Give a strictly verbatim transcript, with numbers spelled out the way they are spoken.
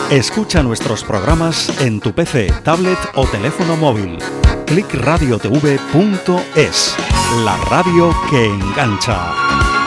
Escucha nuestros programas en tu P C, tablet o teléfono móvil. clic radio t v punto es, la radio que engancha.